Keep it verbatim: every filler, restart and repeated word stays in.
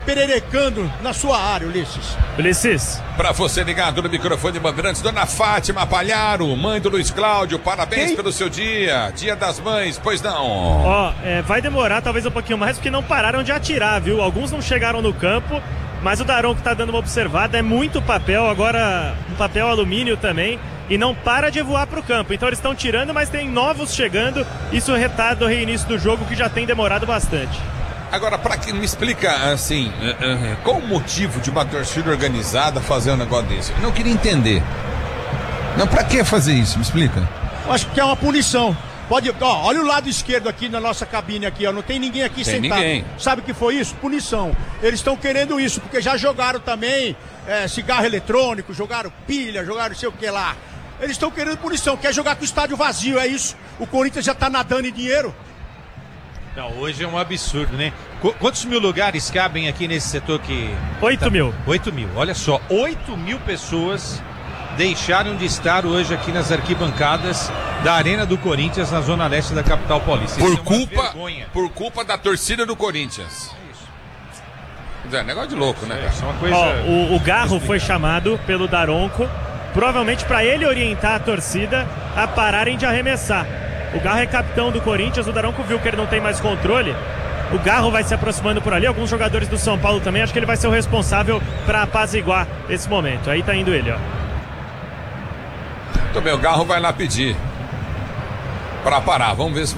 pererecando na sua área, Ulisses. Ulisses. Pra você ligado no microfone Bandeirantes, Dona Fátima Palharo, mãe do Luiz Cláudio, parabéns Quem? pelo seu dia, dia das mães, pois não? Ó, é, vai demorar talvez um pouquinho mais, porque não pararam de atirar, viu? Alguns não chegaram no campo, mas o Daronco tá dando uma observada, é muito papel, agora um papel alumínio também, e não para de voar pro campo. Então eles estão tirando, mas tem novos chegando, isso retarda o reinício do jogo, que já tem demorado bastante. Agora, para que me explica, assim, uh, uh, qual o motivo de uma torcida organizada fazer um negócio desse? Eu não queria entender. Não, pra que fazer isso? Me explica. Eu acho que é uma punição. Pode, ó, olha o lado esquerdo aqui na nossa cabine aqui, ó, não tem ninguém aqui tem sentado. Ninguém. Sabe o que foi isso? Punição. Eles estão querendo isso, porque já jogaram também é, cigarro eletrônico, jogaram pilha, jogaram não sei o que lá. Eles estão querendo punição, quer jogar com o estádio vazio, é isso. O Corinthians já tá nadando em dinheiro. Não, hoje é um absurdo, né? Qu- quantos mil lugares cabem aqui nesse setor que... Oito tá... mil. Oito mil, olha só. Oito mil pessoas deixaram de estar hoje aqui nas arquibancadas da Arena do Corinthians, na zona leste da capital paulista. Por Isso culpa, é uma por culpa da torcida do Corinthians. É isso. Quer dizer, negócio de louco, né, cara? Isso é uma coisa... Ó, o, o Garro foi chamado pelo Daronco, provavelmente para ele orientar a torcida a pararem de arremessar. O Garro é capitão do Corinthians, o Daronco viu que ele não tem mais controle. O Garro vai se aproximando por ali, alguns jogadores do São Paulo também, acho que ele vai ser o responsável para apaziguar esse momento. Aí tá indo ele, ó. Muito bem, o Garro vai lá pedir pra parar, vamos ver se